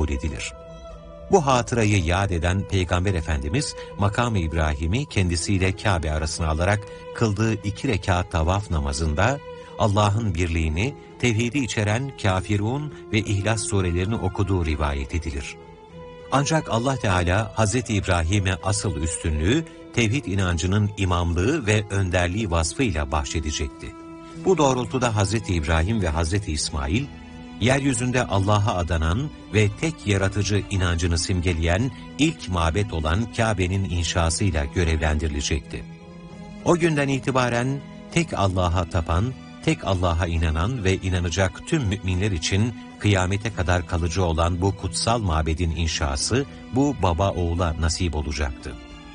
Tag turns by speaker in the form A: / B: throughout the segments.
A: kabul edilir. Bu hatırayı yad eden Peygamber Efendimiz makam-ı İbrahim'i kendisiyle Kabe arasına alarak kıldığı 2 rekat tavaf namazında Allah'ın birliğini, tevhidi içeren Kafirun ve İhlas surelerini okuduğu rivayet edilir. Ancak Allah Teala Hazreti İbrahim'e asıl üstünlüğü, tevhid inancının imamlığı ve önderliği vasfıyla bahşedecekti. Bu doğrultuda Hazreti İbrahim ve Hazreti İsmail, yeryüzünde Allah'a adanan ve tek yaratıcı inancını simgeleyen ilk mabet olan Kabe'nin inşasıyla görevlendirilecekti. O günden itibaren tek Allah'a tapan, tek Allah'a inanan ve inanacak tüm müminler için kıyamete kadar kalıcı olan bu kutsal mabedin inşası bu baba oğula nasip olacaktı.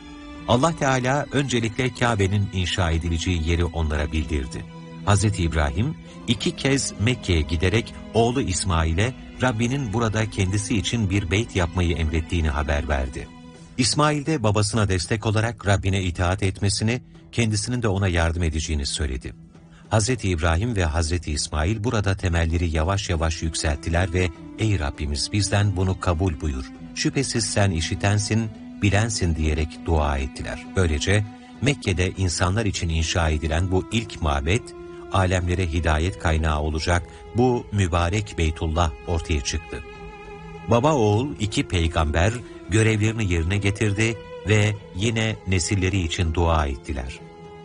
A: Allah Teala öncelikle Kabe'nin inşa edileceği yeri onlara bildirdi. Hz. İbrahim 2 kez Mekke'ye giderek oğlu İsmail'e Rabbinin burada kendisi için bir beyt yapmayı emrettiğini haber verdi. İsmail de babasına destek olarak Rabbine itaat etmesini, kendisinin de ona yardım edeceğini söyledi. Hz. İbrahim ve Hz. İsmail burada temelleri yavaş yavaş yükselttiler ve ''Ey Rabbimiz bizden bunu kabul buyur, şüphesiz sen işitensin, bilensin.'' diyerek dua ettiler. Böylece Mekke'de insanlar için inşa edilen bu ilk mabet, alemlere hidayet kaynağı olacak bu mübarek Beytullah ortaya çıktı. Baba oğul 2 peygamber görevlerini yerine getirdi ve yine nesilleri için dua ettiler.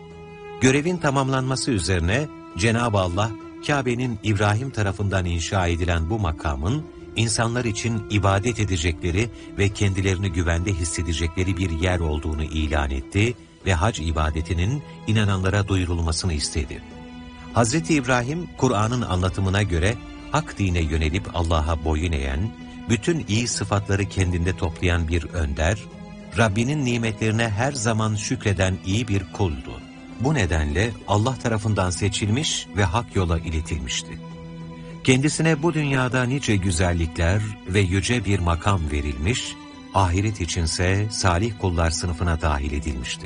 A: Görevin tamamlanması üzerine Cenab-ı Allah, Kabe'nin İbrahim tarafından inşa edilen bu makamın, insanlar için ibadet edecekleri ve kendilerini güvende hissedecekleri bir yer olduğunu ilan etti ve hac ibadetinin inananlara duyurulmasını istedi. Hz. İbrahim, Kur'an'ın anlatımına göre hak dine yönelip Allah'a boyun eğen, bütün iyi sıfatları kendinde toplayan bir önder, Rabbinin nimetlerine her zaman şükreden iyi bir kuldu. Bu nedenle Allah tarafından seçilmiş ve hak yola iletilmişti. Kendisine bu dünyada nice güzellikler ve yüce bir makam verilmiş, ahiret içinse salih kullar sınıfına dahil edilmişti.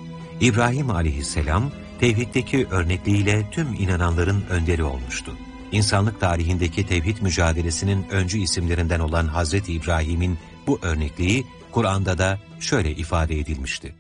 A: İbrahim aleyhisselam, tevhiddeki örnekliğiyle tüm inananların önderi olmuştu. İnsanlık tarihindeki tevhid mücadelesinin öncü isimlerinden olan Hazreti İbrahim'in bu örnekliği Kur'an'da da şöyle ifade edilmişti.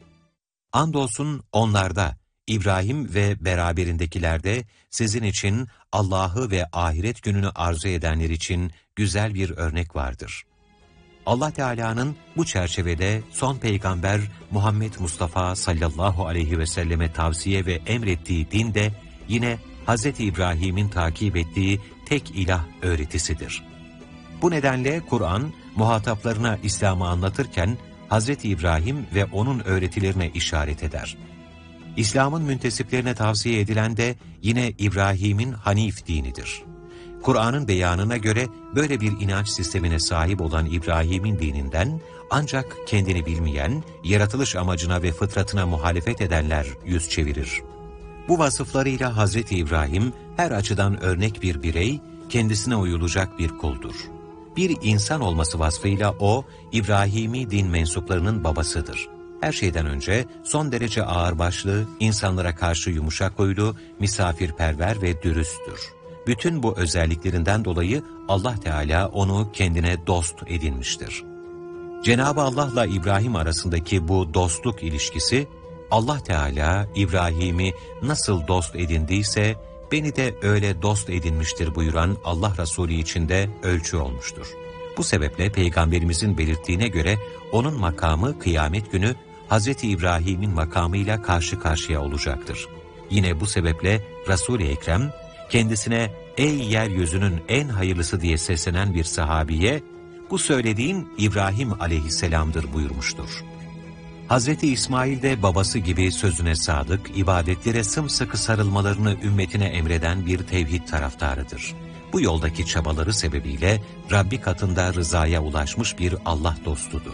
A: Andolsun onlarda, İbrahim ve beraberindekilerde sizin için Allah'ı ve ahiret gününü arzu edenler için güzel bir örnek vardır. Allah Teala'nın bu çerçevede son peygamber Muhammed Mustafa sallallahu aleyhi ve selleme tavsiye ve emrettiği din de yine Hz. İbrahim'in takip ettiği tek ilah öğretisidir. Bu nedenle Kur'an muhataplarına İslam'ı anlatırken Hz. İbrahim ve onun öğretilerine işaret eder. İslam'ın müntesiplerine tavsiye edilen de yine İbrahim'in Hanif dinidir. Kur'an'ın beyanına göre böyle bir inanç sistemine sahip olan İbrahim'in dininden ancak kendini bilmeyen, yaratılış amacına ve fıtratına muhalefet edenler yüz çevirir. Bu vasıflarıyla Hazreti İbrahim her açıdan örnek bir birey, kendisine uyulacak bir kuldur. Bir insan olması vasfıyla o, İbrahimi din mensuplarının babasıdır. Her şeyden önce son derece ağırbaşlı, insanlara karşı yumuşak huylu, misafirperver ve dürüsttür. Bütün bu özelliklerinden dolayı Allah Teala onu kendine dost edinmiştir. Cenab-ı Allah'la İbrahim arasındaki bu dostluk ilişkisi, Allah Teala İbrahim'i nasıl dost edindiyse, beni de öyle dost edinmiştir buyuran Allah Resulü için de ölçü olmuştur. Bu sebeple Peygamberimizin belirttiğine göre onun makamı kıyamet günü Hz. İbrahim'in makamıyla karşı karşıya olacaktır. Yine bu sebeple Resul-i Ekrem kendisine ''Ey yeryüzünün en hayırlısı'' diye seslenen bir sahabiye ''Bu söylediğin İbrahim aleyhisselamdır'' buyurmuştur. Hz. İsmail de babası gibi sözüne sadık, ibadetlere sımsıkı sarılmalarını ümmetine emreden bir tevhid taraftarıdır. Bu yoldaki çabaları sebebiyle Rabbi katında rızaya ulaşmış bir Allah dostudur.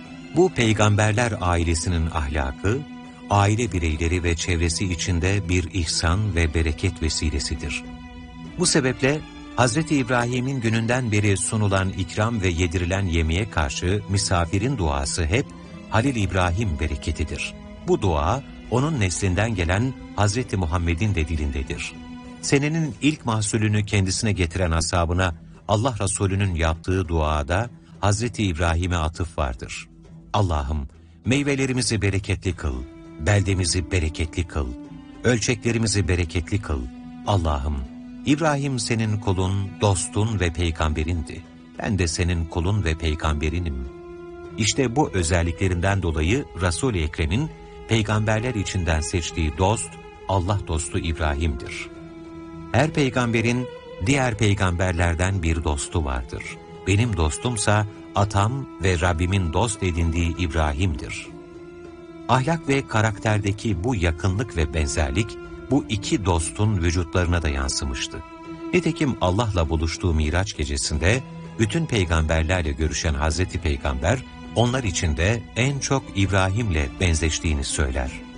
A: Bu peygamberler ailesinin ahlakı, aile bireyleri ve çevresi içinde bir ihsan ve bereket vesilesidir. Bu sebeple Hz. İbrahim'in gününden beri sunulan ikram ve yedirilen yemeğe karşı misafirin duası hep Halil İbrahim bereketidir. Bu dua onun neslinden gelen Hz. Muhammed'in de dilindedir. Senenin ilk mahsulünü kendisine getiren ashabına Allah Resulü'nün yaptığı duada Hazreti İbrahim'e atıf vardır. Allah'ım meyvelerimizi bereketli kıl, beldemizi bereketli kıl, ölçeklerimizi bereketli kıl. Allah'ım İbrahim senin kulun, dostun ve peygamberindi. Ben de senin kulun ve peygamberinim. İşte bu özelliklerinden dolayı Resul-i Ekrem'in peygamberler içinden seçtiği dost, Allah dostu İbrahim'dir. Her peygamberin diğer peygamberlerden bir dostu vardır. Benim dostumsa atam ve Rabbimin dost edindiği İbrahim'dir. Ahlak ve karakterdeki bu yakınlık ve benzerlik, bu iki dostun vücutlarına da yansımıştı. Nitekim Allah'la buluştuğu Miraç gecesinde, bütün peygamberlerle görüşen Hazreti Peygamber, onlar içinde en çok İbrahim'le benzeştiğini söyler.